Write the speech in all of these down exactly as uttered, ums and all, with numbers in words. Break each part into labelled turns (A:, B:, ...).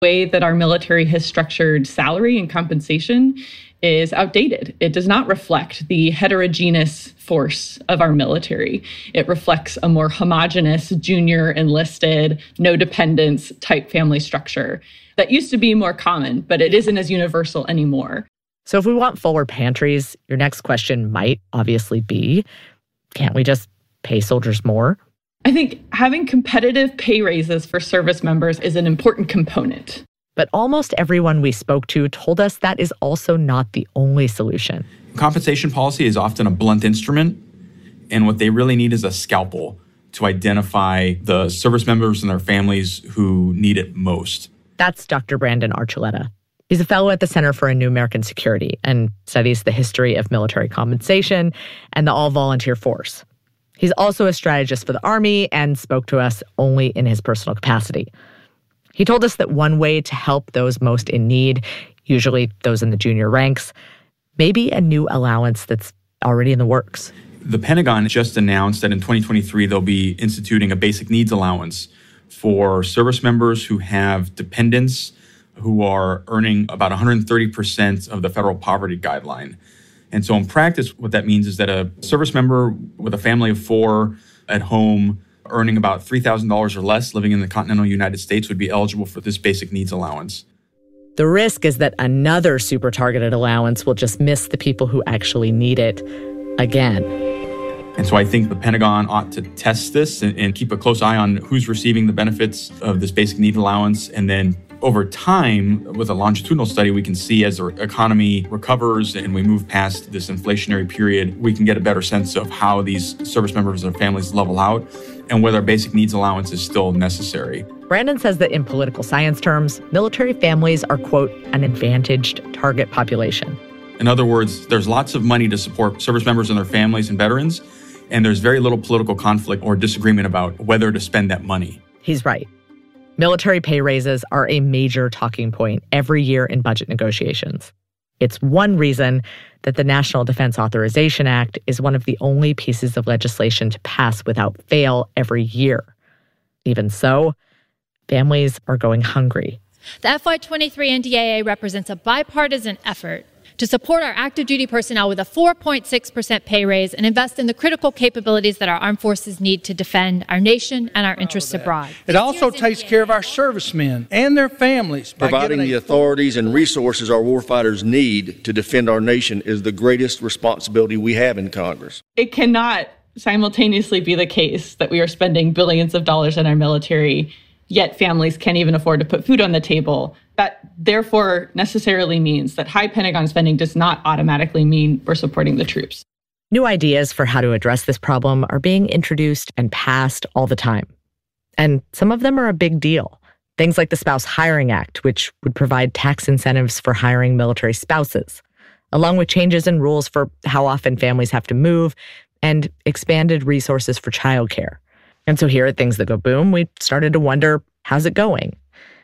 A: The way that our military has structured salary and compensation is outdated. It does not reflect the heterogeneous force of our military. It reflects a more homogenous, junior enlisted, no dependents type family structure that used to be more common, but it isn't as universal anymore.
B: So if we want fuller pantries, your next question might obviously be, can't we just pay soldiers more?
A: I think having competitive pay raises for service members is an important component.
B: But almost everyone we spoke to told us that is also not the only solution.
C: Compensation policy is often a blunt instrument, and what they really need is a scalpel to identify the service members and their families who need it most.
B: That's Doctor Brandon Archuleta. He's a fellow at the Center for a New American Security and studies the history of military compensation and the all-volunteer force. He's also a strategist for the Army and spoke to us only in his personal capacity. He told us that one way to help those most in need, usually those in the junior ranks, may be a new allowance that's already in the works.
C: The Pentagon just announced that in twenty twenty-three, they'll be instituting a basic needs allowance for service members who have dependents who are earning about one hundred thirty percent of the federal poverty guideline. And so in practice, what that means is that a service member with a family of four at home earning about three thousand dollars or less living in the continental United States would be eligible for this basic needs allowance.
B: The risk is that another super targeted allowance will just miss the people who actually need it again.
C: And so I think the Pentagon ought to test this and, and keep a close eye on who's receiving the benefits of this basic need allowance. And then over time, with a longitudinal study, we can see as the economy recovers and we move past this inflationary period, we can get a better sense of how these service members and their families level out and whether basic needs allowance is still necessary.
B: Brandon says that in political science terms, military families are, quote, an advantaged target population.
C: In other words, there's lots of money to support service members and their families and veterans, and there's very little political conflict or disagreement about whether to spend that money.
B: He's right. Military pay raises are a major talking point every year in budget negotiations. It's one reason that the National Defense Authorization Act is one of the only pieces of legislation to pass without fail every year. Even so, families are going hungry.
D: The F Y twenty-three N D A A represents a bipartisan effort to support our active duty personnel with a four point six percent pay raise and invest in the critical capabilities that our armed forces need to defend our nation and our interests abroad.
E: It also takes care of our servicemen and their families.
F: Providing the authorities and resources our warfighters need to defend our nation is the greatest responsibility we have in Congress.
A: It cannot simultaneously be the case that we are spending billions of dollars on our military, yet families can't even afford to put food on the table. That therefore necessarily means that high Pentagon spending does not automatically mean we're supporting the troops.
B: New ideas for how to address this problem are being introduced and passed all the time. And some of them are a big deal. Things like the Spouse Hiring Act, which would provide tax incentives for hiring military spouses, along with changes in rules for how often families have to move and expanded resources for childcare. And so here at Things That Go Boom, we started to wonder, how's it going?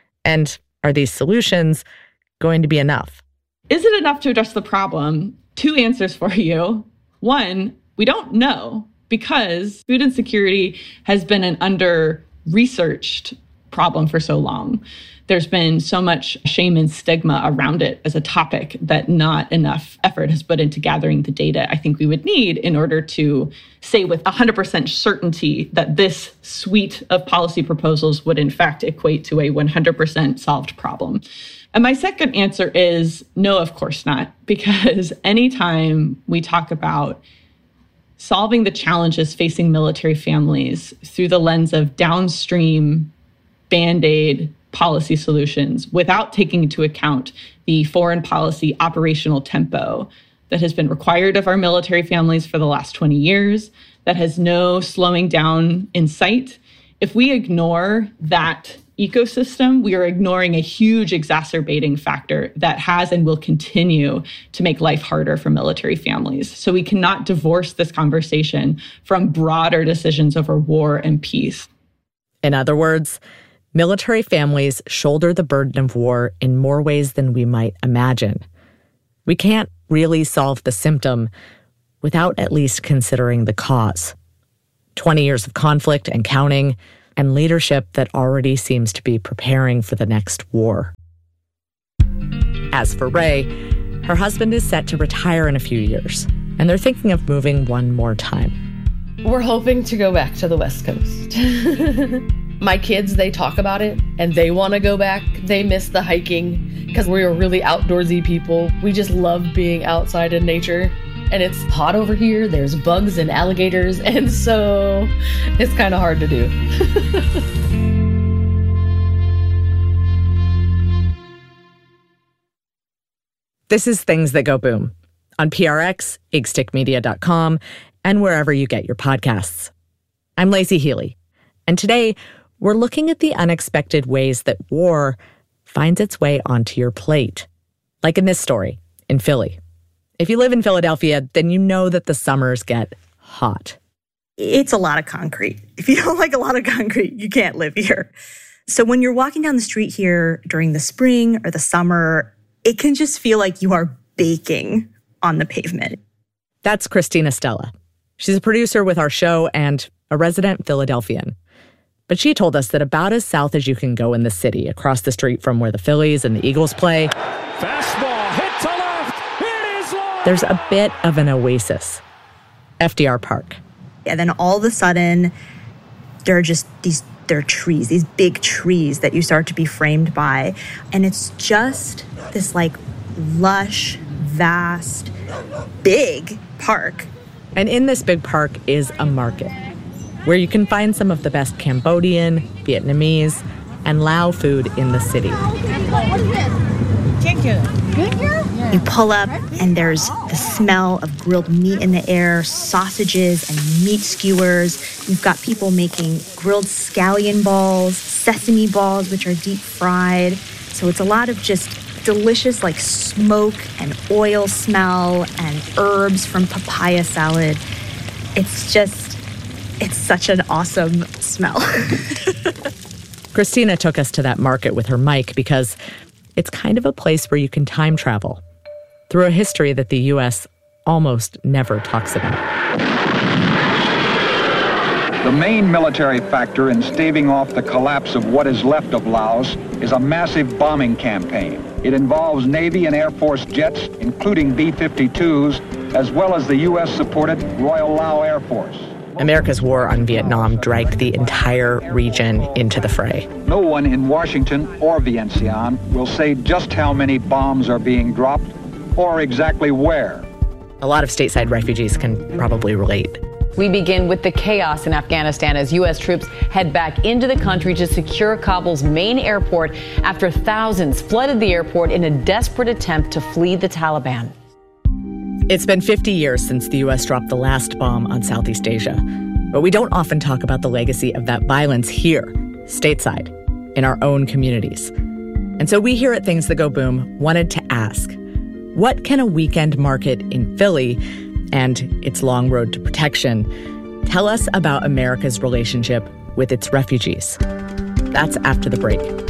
B: And are these solutions going to be enough?
A: Is it enough to address the problem? Two answers for you. One, we don't know, because food insecurity has been an under-researched problem for so long. There's been so much shame and stigma around it as a topic that not enough effort has put into gathering the data I think we would need in order to say with one hundred percent certainty that this suite of policy proposals would in fact equate to a one hundred percent solved problem. And my second answer is no, of course not, because anytime we talk about solving the challenges facing military families through the lens of downstream Band-Aid policy solutions without taking into account the foreign policy operational tempo that has been required of our military families for the last twenty years, that has no slowing down in sight. If we ignore that ecosystem, we are ignoring a huge exacerbating factor that has and will continue to make life harder for military families. So we cannot divorce this conversation from broader decisions over war and peace.
B: In other words, military families shoulder the burden of war in more ways than we might imagine. We can't really solve the symptom without at least considering the cause. twenty years of conflict and counting, and leadership that already seems to be preparing for the next war. As for Ray, her husband is set to retire in a few years, and they're thinking of moving one more time.
G: We're hoping to go back to the West Coast. My kids, they talk about it, and they want to go back. They miss the hiking because we're really outdoorsy people. We just love being outside in nature. And it's hot over here. There's bugs and alligators, and so it's kind of hard to do.
B: This is Things That Go Boom on P R X, ig stick media dot com, and wherever you get your podcasts. I'm Lacey Healy, and today we're looking at the unexpected ways that war finds its way onto your plate. Like in this story, in Philly. If you live in Philadelphia, then you know that the summers get hot.
H: It's a lot of concrete. If you don't like a lot of concrete, you can't live here. So when you're walking down the street here during the spring or the summer, it can just feel like you are baking on the pavement.
B: That's Christina Stella. She's a producer with our show and a resident Philadelphian. But she told us that about as south as you can go in the city, across the street from where the Phillies and the Eagles play,
I: fastball hit to left, it is long.
B: There's a bit of an oasis, F D R Park.
H: And then all of a sudden, there are just these, there are trees, these big trees that you start to be framed by. And it's just this like lush, vast, big park.
B: And in this big park is a market where you can find some of the best Cambodian, Vietnamese, and Lao food in the city.
H: You pull up and there's the smell of grilled meat in the air, sausages and meat skewers. You've got people making grilled scallion balls, sesame balls, which are deep fried. So it's a lot of just delicious like smoke and oil smell and herbs from papaya salad. It's just, it's such an awesome smell.
B: Christina took us to that market with her mic because it's kind of a place where you can time travel through a history that the U S almost never talks about.
J: The main military factor in staving off the collapse of what is left of Laos is a massive bombing campaign. It involves Navy and Air Force jets, including B fifty-twos, as well as the U S-supported Royal Lao Air Force.
B: America's war on Vietnam dragged the entire region into the fray.
J: No one in Washington or Vientiane will say just how many bombs are being dropped or exactly where.
B: A lot of stateside refugees can probably relate.
K: We begin with the chaos in Afghanistan as U S troops head back into the country to secure Kabul's main airport after thousands flooded the airport in a desperate attempt to flee the Taliban.
B: It's been fifty years since the U S dropped the last bomb on Southeast Asia, but we don't often talk about the legacy of that violence here, stateside, in our own communities. And so we here at Things That Go Boom wanted to ask, what can a weekend market in Philly and its long road to protection tell us about America's relationship with its refugees? That's after the break.